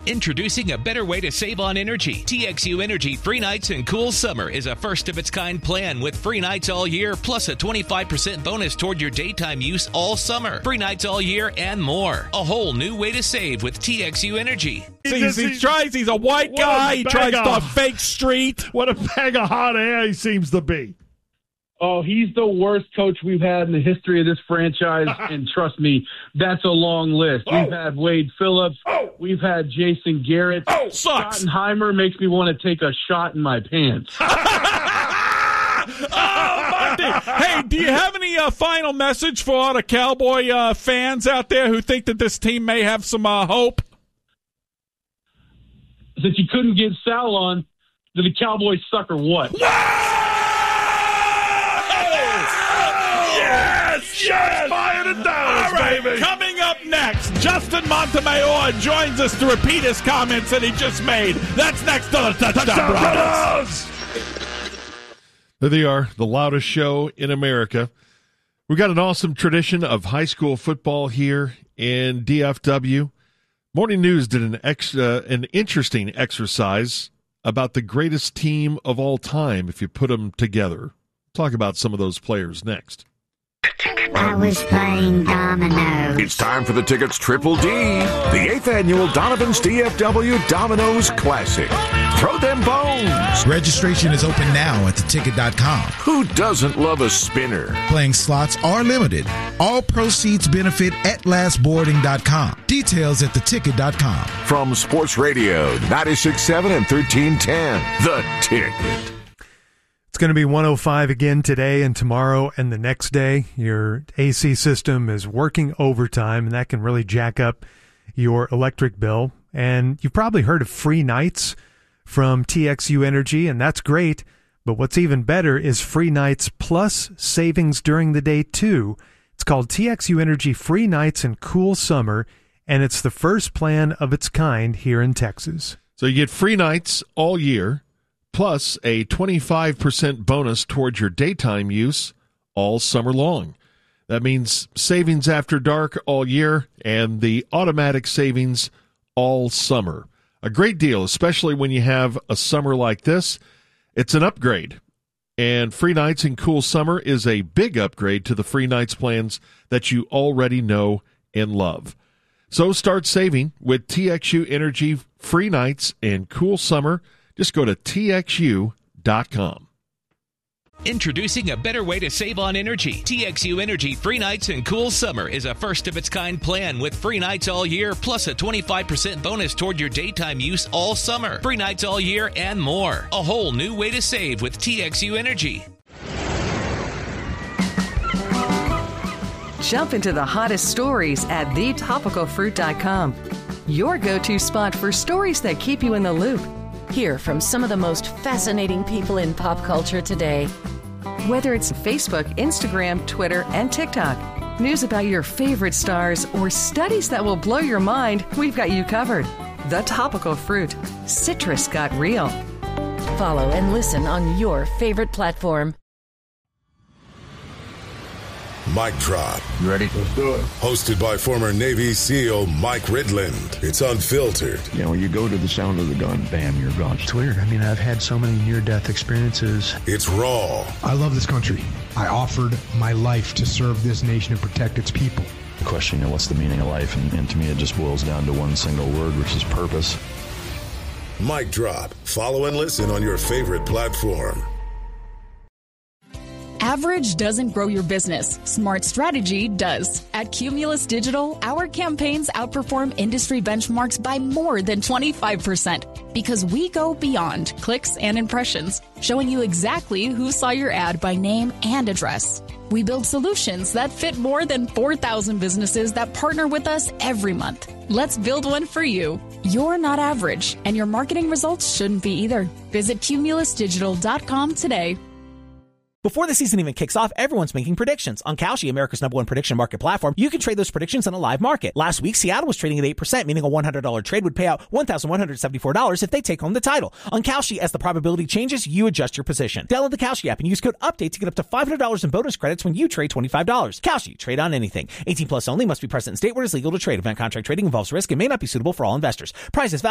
Introducing a better way to save on energy. TXU Energy Free Nights and Cool Summer is a first-of-its-kind plan with free nights all year, plus a 25% bonus toward your daytime use all summer. Free nights all year and more. A whole new way to save with TXU Energy. He's a white guy. He tries to fake street. What a bag of hot air he seems to be. Oh, he's the worst coach we've had in the history of this franchise, and trust me, that's a long list. We've had Wade Phillips. We've had Jason Garrett. Sucks. Schottenheimer makes me want to take a shot in my pants. Monday. Hey, do you have any final message for all the Cowboy fans out there who think that this team may have some hope? Since you couldn't get Sal on, did the Cowboys suck or what? Yes! Fire to Dallas, all right, baby! Coming up next, Justin Montemayor joins us to repeat his comments that he just made. That's next to the Touchdown Brothers. There they are, the loudest show in America. We've got an awesome tradition of high school football here in DFW. Morning News did an interesting exercise about the greatest team of all time if you put them together. Talk about some of those players next. I was playing dominoes. It's time for the Ticket's Triple D, the 8th annual Donovan's DFW Dominoes Classic. Throw them bones. Registration is open now at theticket.com. Who doesn't love a spinner? Playing slots are limited. All proceeds benefit at lastboarding.com. Details at theticket.com. From Sports Radio 96.7 and 1310, The Ticket. It's going to be 105 again today and tomorrow and the next day. Your AC system is working overtime, and that can really jack up your electric bill. And you've probably heard of free nights from TXU Energy, and that's great. But what's even better is free nights plus savings during the day, too. It's called TXU Energy Free Nights and Cool Summer, and it's the first plan of its kind here in Texas. So you get free nights all year, plus a 25% bonus towards your daytime use all summer long. That means savings after dark all year and the automatic savings all summer. A great deal, especially when you have a summer like this. It's an upgrade. And Free Nights and Cool Summer is a big upgrade to the Free Nights plans that you already know and love. So start saving with TXU Energy Free Nights and Cool Summer. Just go to TXU.com. Introducing a better way to save on energy. TXU Energy Free Nights and Cool Summer is a first-of-its-kind plan with free nights all year, plus a 25% bonus toward your daytime use all summer. Free nights all year and more. A whole new way to save with TXU Energy. Jump into the hottest stories at thetopicalfruit.com. Your go-to spot for stories that keep you in the loop. Hear from some of the most fascinating people in pop culture today. Whether it's Facebook, Instagram, Twitter, and TikTok, news about your favorite stars, or studies that will blow your mind, we've got you covered. The Topical Fruit. Citrus got real. Follow and listen on your favorite platform. Mic Drop. You ready? Let's do it. Hosted by former Navy SEAL Mike Ridland. It's unfiltered. You know, you go to the sound of the gun, bam, you're gone. It's weird. I mean, I've had so many near-death experiences. It's raw. I love this country. I offered my life to serve this nation and protect its people. The question, you know, what's the meaning of life? And to me, it just boils down to one single word, which is purpose. Mic Drop. Follow and listen on your favorite platform. Average doesn't grow your business. Smart strategy does. At Cumulus Digital, our campaigns outperform industry benchmarks by more than 25% because we go beyond clicks and impressions, showing you exactly who saw your ad by name and address. We build solutions that fit more than 4,000 businesses that partner with us every month. Let's build one for you. You're not average, and your marketing results shouldn't be either. Visit cumulusdigital.com today. Before the season even kicks off, everyone's making predictions. On Kalshi, America's #1 prediction market platform, you can trade those predictions in a live market. Last week, Seattle was trading at 8%, meaning a $100 trade would pay out $1,174 if they take home the title. On Kalshi, as the probability changes, you adjust your position. Download the Kalshi app and use code UPDATE to get up to $500 in bonus credits when you trade $25. Kalshi, trade on anything. 18 plus only, must be present in state where it is legal to trade. Event contract trading involves risk and may not be suitable for all investors. Prices